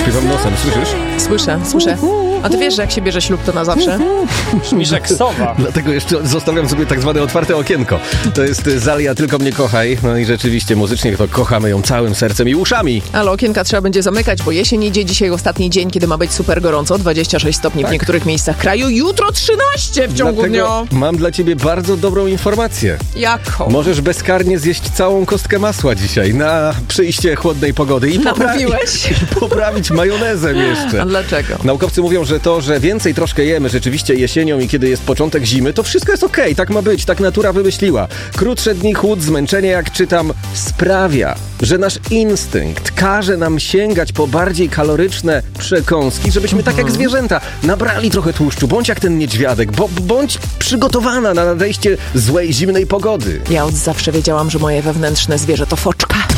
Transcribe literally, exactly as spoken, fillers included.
Śpiewam nosem, słyszysz? Słyszę, słyszę. A ty wiesz, że jak się bierze ślub, to na zawsze? Brzmisz jak sowa. Dlatego jeszcze zostawiam sobie tak zwane otwarte okienko. To jest Zalia, Tylko mnie kochaj. No i rzeczywiście muzycznie to kochamy ją całym sercem i uszami. Ale okienka trzeba będzie zamykać, bo jesień idzie. Dzisiaj ostatni dzień, kiedy ma być super gorąco. dwadzieścia sześć stopni Tak. w niektórych miejscach kraju. Jutro trzynaście w ciągu Dlatego dnia. mam dla ciebie bardzo dobrą informację. Jaką? Możesz bezkarnie zjeść całą kostkę masła dzisiaj na przyjście chłodnej pogody i poprawić, Namówiłeś. poprawić majonezem jeszcze. A dlaczego? Naukowcy mówią, że to, że więcej troszkę jemy rzeczywiście jesienią i kiedy jest początek zimy, to wszystko jest okej, tak ma być, tak natura wymyśliła. Krótsze dni, chłód, zmęczenie, jak czytam, sprawia, że nasz instynkt każe nam sięgać po bardziej kaloryczne przekąski, żebyśmy tak jak zwierzęta nabrali trochę tłuszczu, bądź jak ten niedźwiadek, bo, bądź przygotowana na nadejście złej, zimnej pogody. Ja od zawsze wiedziałam, że moje wewnętrzne zwierzę to foczka.